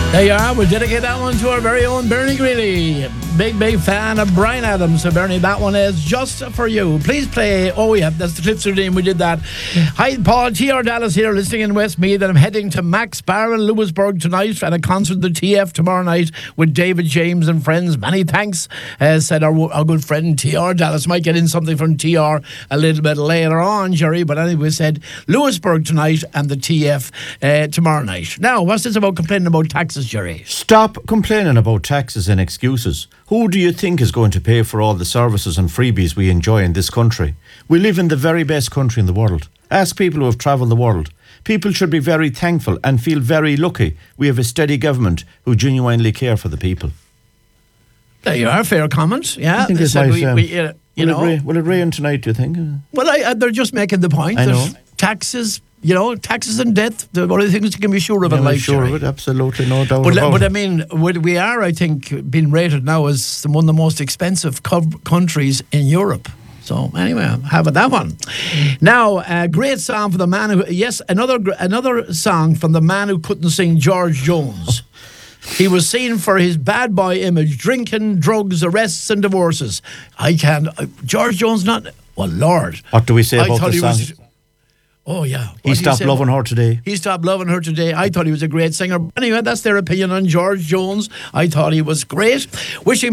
There you are. We'll dedicate that one to our very own Bernie Greeley. Big fan of Bryan Adams. So, Bernie, that one is just for you. Please play. Oh, yeah, that's the Cliffs Routine. We did that. Hi, Paul. T.R. Dallas here, listening in Westmeath. And I'm heading to Max Bar in Lewisburg tonight and a concert at the TF tomorrow night with David James and friends. Many thanks, said our good friend T.R. Dallas. Might get in something from T.R. a little bit later on, Jerry. But anyway, said Lewisburg tonight and the TF tomorrow night. Now, what's this about complaining about taxes, Jerry? Stop complaining about taxes and excuses. Who do you think is going to pay for all the services and freebies we enjoy in this country? We live in the very best country in the world. Ask people who have travelled the world. People should be very thankful and feel very lucky we have a steady government who genuinely care for the people. There you are, fair comment. Yeah, I think it's so nice. will it rain tonight, do you think? Well, they're just making the point. I know. Taxes, taxes and death, the one of the things you can be sure of in life. Sure of it, absolutely, no doubt but, about but it. I mean, we are, I think, being rated now as one of the most expensive countries in Europe. So anyway, how about that one? Now, a great song for the man who, yes, another song from the man who couldn't sing, George Jones. He was seen for his bad boy image, drinking, drugs, arrests and divorces. George Jones not, well, Lord. What do we say about the song? Oh, yeah. He stopped loving her today. He stopped loving her today. I thought he was a great singer. Anyway, that's their opinion on George Jones. I thought he was great. Wishing